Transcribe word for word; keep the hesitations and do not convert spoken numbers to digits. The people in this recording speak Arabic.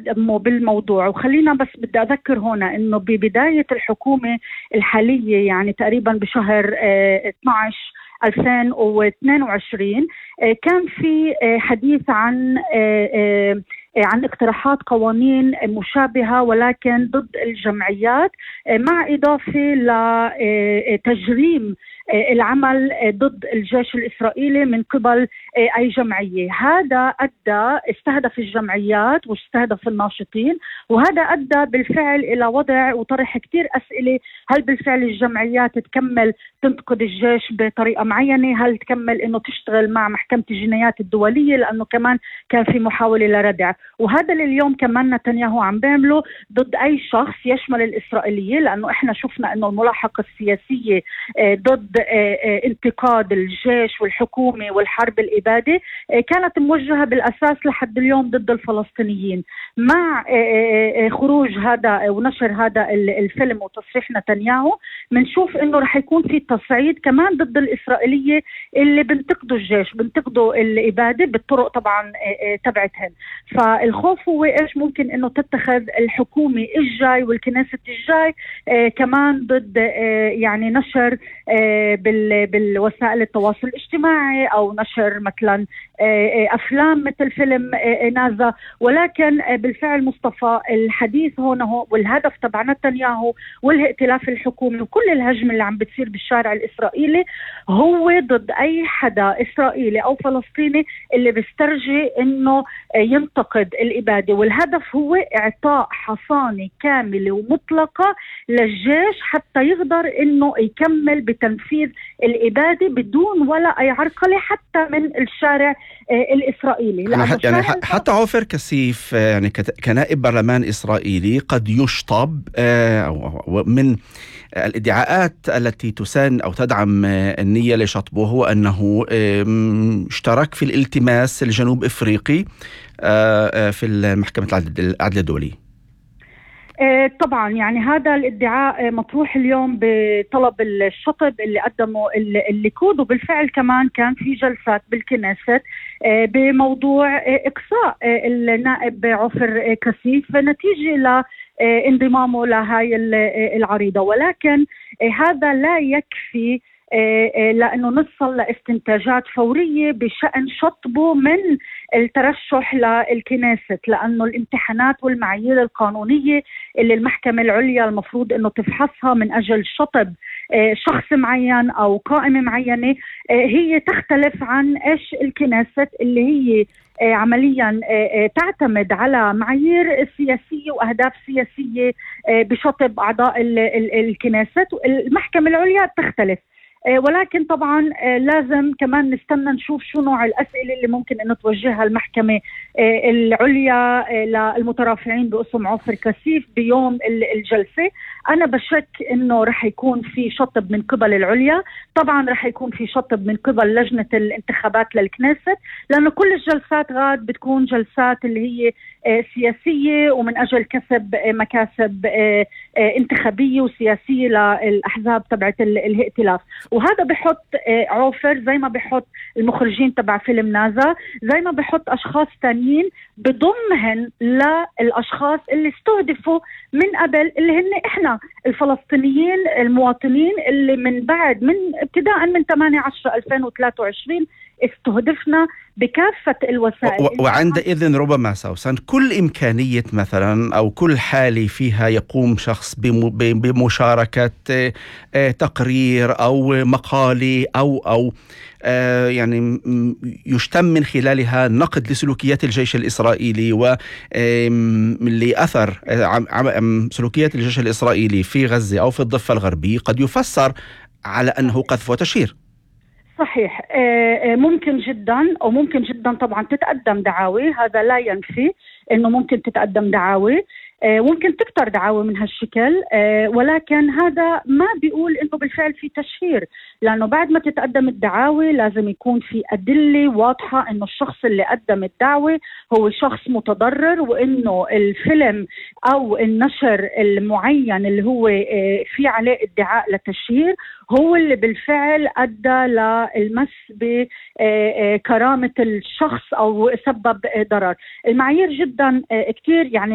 قدموا بالموضوع. وخلينا بس بدي أذكر هنا إنه ببداية الحكومة الحالية يعني تقريبا بشهر اثني عشر ألفين واثنين وعشرين كان في حديث عن عن اقتراحات قوانين مشابهة ولكن ضد الجمعيات، مع إضافة لتجريم العمل ضد الجيش الإسرائيلي من قبل أي جمعية. هذا أدى استهدف الجمعيات واستهدف الناشطين، وهذا أدى بالفعل إلى وضع وطرح كتير أسئلة. هل بالفعل الجمعيات تكمل تنتقد الجيش بطريقة معينة؟ هل تكمل إنه تشتغل مع محكمة الجنايات الدولية؟ لأنه كمان كان في محاولة لردع. وهذا اللي اليوم كمان نتنياهو عم بيعمله ضد أي شخص يشمل الإسرائيليين، لأنه إحنا شفنا إنه الملاحقة السياسية ضد انتقاد الجيش والحكومة والحرب الإبادة كانت موجهة بالأساس لحد اليوم ضد الفلسطينيين. مع خروج هذا ونشر هذا الفيلم وتصريح نتنياهو بنشوف إنه رح يكون في تصعيد كمان ضد الإسرائيلية اللي بنتقدوا الجيش، بنتقدوا الإبادة بالطرق طبعا تبعتهن. فالخوف هو إيش ممكن إنه تتخذ الحكومة الجاي والكنيسة الجاي كمان ضد يعني نشر بالوسائل التواصل الاجتماعي أو نشر مثلا أفلام مثل فيلم نازا. ولكن بالفعل مصطفى الحديث هون هو والهدف تبع نتنياهو والائتلاف الحكومي وكل الهجم اللي عم بتصير بالشارع الإسرائيلي هو ضد أي حدا إسرائيلي أو فلسطيني اللي بيسترجي إنه ينتقد الإبادة. والهدف هو إعطاء حصانة كاملة ومطلقة للجيش حتى يقدر إنه يكمل بتنفيذ الإبادة بدون ولا أي عرقلة حتى من الشارع الإسرائيلي. يعني حتى عوفر كسيف يعني كنائب برلمان إسرائيلي قد يشطب من الادعاءات التي تساند أو تدعم النية لشطبه هو أنه اشترك في الالتماس الجنوب إفريقي في المحكمة العدل الدولي. طبعا يعني هذا الادعاء مطروح اليوم بطلب الشطب اللي قدمه الليكود، وبالفعل كمان كان في جلسات بالكنيست بموضوع إقصاء النائب عوفر كسيف نتيجة لانضمامه لهاي العريضة. ولكن هذا لا يكفي لأنه نصل لاستنتاجات فورية بشأن شطبه من الترشح للكنيست، لأنه الامتحانات والمعايير القانونية اللي المحكمة العليا المفروض أنه تفحصها من أجل شطب شخص معين أو قائمة معينة هي تختلف عن إيش الكنيست اللي هي عمليا تعتمد على معايير سياسية وأهداف سياسية بشطب أعضاء الكنيست. المحكمة العليا تختلف. ولكن طبعا لازم كمان نستنى نشوف شو نوع الأسئلة اللي ممكن أن توجهها المحكمة العليا للمترافعين باسم عوفر كسيف بيوم الجلسة. أنا بشك أنه رح يكون في شطب من قبل العليا، طبعا رح يكون في شطب من قبل لجنة الانتخابات للكنيست، لأنه كل الجلسات غاد بتكون جلسات اللي هي سياسية ومن أجل كسب مكاسب انتخابية وسياسية للأحزاب تبعت الائتلاف. وهذا بحط عوفر زي ما بحط المخرجين تبع فيلم نازا، زي ما بحط أشخاص تانيين بضمهن للأشخاص اللي استهدفوا من قبل، اللي هن إحنا الفلسطينيين المواطنين اللي من بعد من ابتداء من ثمانية عشر ألفين وثلاثة وعشرين استهدفنا بكافة الوسائل. وعندئذ ربما سوسن كل إمكانية مثلا أو كل حالة فيها يقوم شخص بمشاركة تقرير أو مقالة أو أو يعني يشتم من خلالها نقد لسلوكيات الجيش الإسرائيلي ولأثر سلوكيات الجيش الإسرائيلي في غزة أو في الضفة الغربية قد يفسر على أنه قذف وتشهير. صحيح، ممكن جدا أو ممكن جدا طبعا تتقدم دعاوي، هذا لا ينفي أنه ممكن تتقدم دعاوي، ممكن تكتر دعاوى من هالشكل، ولكن هذا ما بيقول انه بالفعل في تشهير، لانه بعد ما تتقدم الدعاوى لازم يكون في ادله واضحه انه الشخص اللي قدم الدعوه هو شخص متضرر، وانه الفيلم او النشر المعين اللي هو في عليه ادعاء لتشهير هو اللي بالفعل ادى للمس بكرامه الشخص او سبب ضرر. المعايير جدا كتير يعني